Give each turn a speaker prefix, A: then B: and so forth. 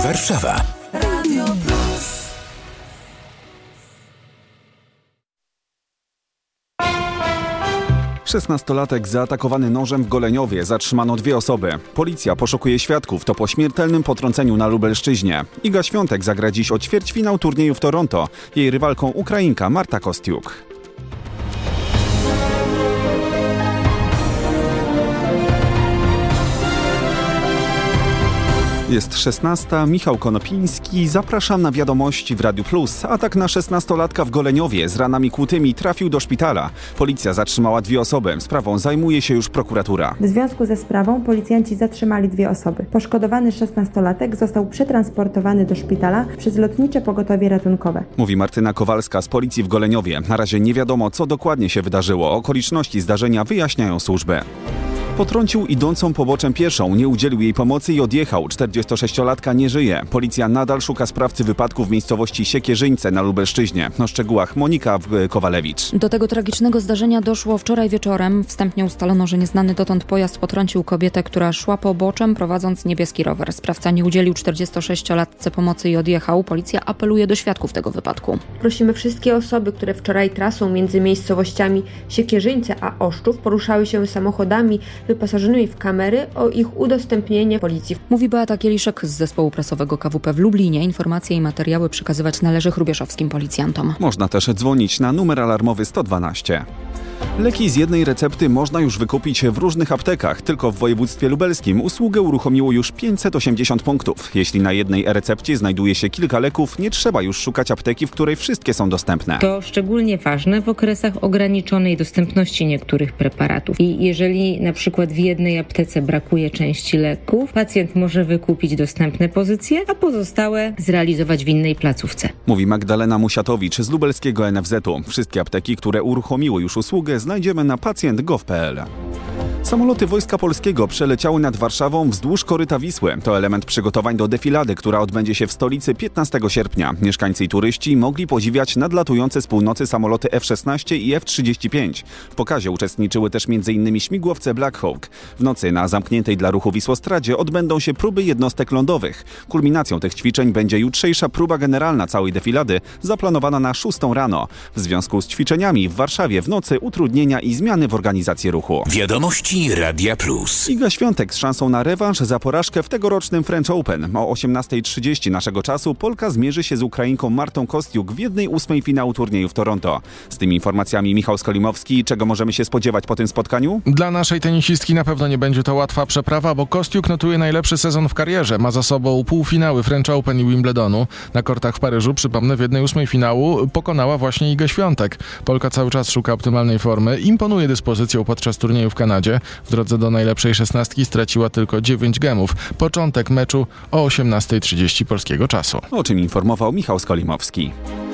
A: Warszawa. Radio Plus.
B: Szesnastolatek zaatakowany nożem w Goleniowie. Zatrzymano 2 osoby. Policja poszukuje świadków. To po śmiertelnym potrąceniu na Lubelszczyźnie. Iga Świątek zagra dziś o ćwierćfinał turnieju w Toronto. Jej rywalką Ukrainka Marta Kostiuk. Jest 16. Michał Konopiński. Zapraszam na wiadomości w Radiu Plus. Atak na 16-latka w Goleniowie z ranami kłutymi trafił do szpitala. Policja zatrzymała 2 osoby. Sprawą zajmuje się już prokuratura.
C: W związku ze sprawą policjanci zatrzymali 2 osoby. Poszkodowany 16-latek został przetransportowany do szpitala przez lotnicze pogotowie ratunkowe.
B: Mówi Martyna Kowalska z policji w Goleniowie. Na razie nie wiadomo, co dokładnie się wydarzyło. Okoliczności zdarzenia wyjaśniają służby. Potrącił idącą poboczem pieszą, nie udzielił jej pomocy i odjechał. 46-latka nie żyje. Policja nadal szuka sprawcy wypadku w miejscowości Siekierzyńce na Lubelszczyźnie. O szczegółach Monika Kowalewicz.
D: Do tego tragicznego zdarzenia doszło wczoraj wieczorem. Wstępnie ustalono, że nieznany dotąd pojazd potrącił kobietę, która szła poboczem, prowadząc niebieski rower. Sprawca nie udzielił 46-latce pomocy i odjechał. Policja apeluje do świadków tego wypadku.
E: Prosimy wszystkie osoby, które wczoraj trasą między miejscowościami Siekierzyńce a Oszczów poruszały się samochodami wyposażonymi w kamery, o ich udostępnienie policji.
D: Mówi Beata Kieliszek z zespołu prasowego KWP w Lublinie. Informacje i materiały przekazywać należy chrubieszowskim policjantom.
B: Można też dzwonić na numer alarmowy 112. Leki z jednej recepty można już wykupić w różnych aptekach. Tylko w województwie lubelskim usługę uruchomiło już 580 punktów. Jeśli na jednej e-recepcie znajduje się kilka leków, nie trzeba już szukać apteki, w której wszystkie są dostępne.
F: To szczególnie ważne w okresach ograniczonej dostępności niektórych preparatów. I jeżeli na przykład w jednej aptece brakuje części leków, pacjent może wykupić dostępne pozycje, a pozostałe zrealizować w innej placówce.
B: Mówi Magdalena Musiatowicz z lubelskiego NFZ-u. Wszystkie apteki, które uruchomiły już usługę, znajdziemy na pacjent.gov.pl. Samoloty Wojska Polskiego przeleciały nad Warszawą wzdłuż koryta Wisły. To element przygotowań do defilady, która odbędzie się w stolicy 15 sierpnia. Mieszkańcy i turyści mogli podziwiać nadlatujące z północy samoloty F-16 i F-35. W pokazie uczestniczyły też m.in. śmigłowce Black Hawk. W nocy na zamkniętej dla ruchu Wisłostradzie odbędą się próby jednostek lądowych. Kulminacją tych ćwiczeń będzie jutrzejsza próba generalna całej defilady, zaplanowana na 6 rano. W związku z ćwiczeniami w Warszawie w nocy utrudnienia i zmiany w organizacji ruchu.
A: Wiadomości Radia Plus.
B: Iga Świątek z szansą na rewanż za porażkę w tegorocznym French Open. O 18:30 naszego czasu Polka zmierzy się z Ukrainką Martą Kostiuk w 1/8 finału turnieju w Toronto. Z tymi informacjami Michał Skolimowski. Czego możemy się spodziewać po tym spotkaniu?
G: Dla naszej tenisistki na pewno nie będzie to łatwa przeprawa, bo Kostiuk notuje najlepszy sezon w karierze. Ma za sobą półfinały French Open i Wimbledonu. Na kortach w Paryżu, przypomnę, w 1/8 finału pokonała właśnie Igę Świątek. Polka cały czas szuka optymalnej formy. Imponuje dyspozycją podczas turnieju w Kanadzie. W drodze do najlepszej 16 straciła tylko 9 gemów. Początek meczu o 18:30 polskiego czasu.
B: O czym informował Michał Skolimowski.